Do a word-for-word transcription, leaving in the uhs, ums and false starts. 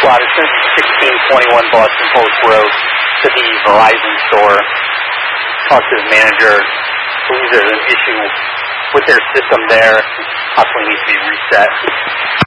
Squad, it's going to be sixteen twenty-one Boston Post Road to the Verizon store. Talked to the manager. Believes there's an issue with their system there. Possibly needs to be reset.